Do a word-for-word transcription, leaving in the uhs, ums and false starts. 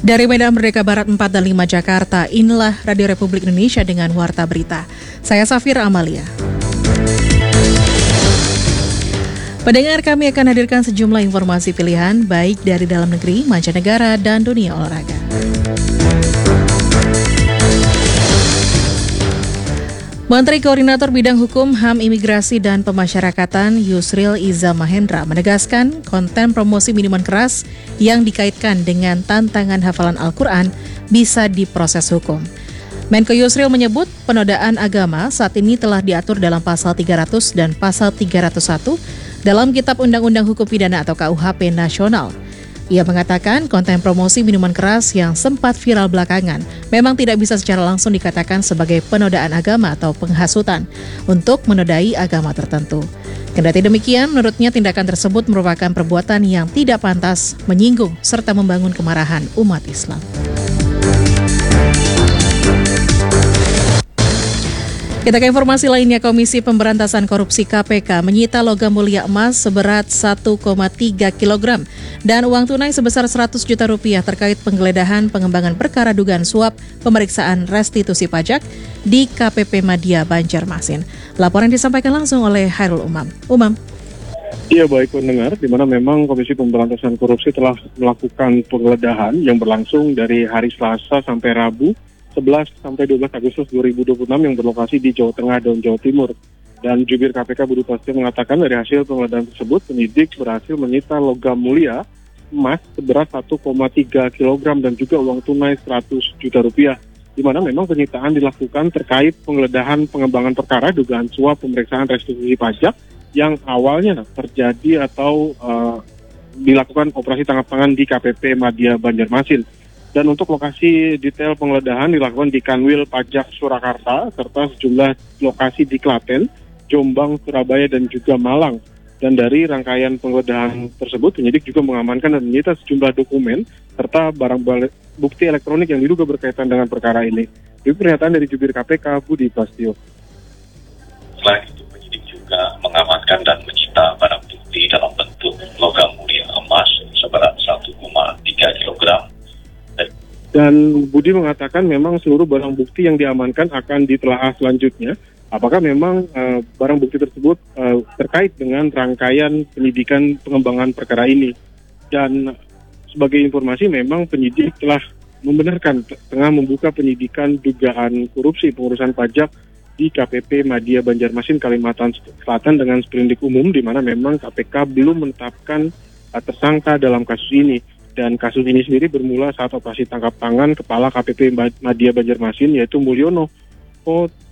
Dari Medan Merdeka Barat empat dan lima Jakarta, inilah Radio Republik Indonesia dengan Warta Berita. Saya Safira Amalia. Pendengar, kami akan hadirkan sejumlah informasi pilihan, baik dari dalam negeri, mancanegara, dan dunia olahraga. Menteri Koordinator Bidang Hukum, H A M, Imigrasi, dan Pemasyarakatan Yusril Iza Mahendra menegaskan konten promosi minuman keras yang dikaitkan dengan tantangan hafalan Al-Quran bisa diproses hukum. Menko Yusril menyebut penodaan agama saat ini telah diatur dalam pasal tiga ratus dan pasal tiga ratus satu dalam Kitab Undang-Undang Hukum Pidana atau K U H P Nasional. Ia mengatakan konten promosi minuman keras yang sempat viral belakangan memang tidak bisa secara langsung dikatakan sebagai penodaan agama atau penghasutan untuk menodai agama tertentu. Kendati demikian, menurutnya tindakan tersebut merupakan perbuatan yang tidak pantas, menyinggung, serta membangun kemarahan umat Islam. Kita ke informasi lainnya, Komisi Pemberantasan Korupsi K P K menyita logam mulia emas seberat satu koma tiga kilogram dan uang tunai sebesar seratus juta rupiah terkait penggeledahan pengembangan perkara dugaan suap pemeriksaan restitusi pajak di K P P Madya Banjarmasin. Laporan disampaikan langsung oleh Hairul Umam. Umam. Iya, baik pendengar, di mana memang Komisi Pemberantasan Korupsi telah melakukan penggeledahan yang berlangsung dari hari Selasa sampai Rabu sebelas sampai dua belas Agustus dua ribu dua puluh enam yang berlokasi di Jawa Tengah dan Jawa Timur. Dan jubir K P K Budi Prasetyo mengatakan dari hasil penggeledahan tersebut penyidik berhasil menyita logam mulia emas seberat satu koma tiga kilogram dan juga uang tunai seratus juta rupiah. Di mana memang penyitaan dilakukan terkait penggeledahan pengembangan perkara dugaan suap pemeriksaan restitusi pajak yang awalnya terjadi atau uh, dilakukan operasi tangkap tangan di K P P Madya Banjarmasin. Dan untuk lokasi detail penggeledahan dilakukan di Kanwil Pajak Surakarta serta sejumlah lokasi di Klaten, Jombang, Surabaya, dan juga Malang. Dan dari rangkaian penggeledahan tersebut, penyidik juga mengamankan dan menyita sejumlah dokumen serta barang bukti elektronik yang diduga berkaitan dengan perkara ini. Ini pernyataan dari jubir K P K Budi Prasetyo. Selain itu, penyidik juga mengamankan dan menyita barang bukti dalam bentuk logam mulia emas seberat satu koma tiga kilogram. Dan Budi mengatakan memang seluruh barang bukti yang diamankan akan ditelaah selanjutnya. Apakah memang uh, barang bukti tersebut uh, terkait dengan rangkaian penyidikan pengembangan perkara ini. Dan sebagai informasi memang penyidik telah membenarkan tengah membuka penyidikan dugaan korupsi pengurusan pajak di K P P Madya Banjarmasin, Kalimantan Selatan dengan sprindik umum, di mana memang K P K belum menetapkan uh, tersangka dalam kasus ini. Dan kasus ini sendiri bermula saat operasi tangkap tangan Kepala K P P Madya Banjarmasin yaitu Mulyono. Oh,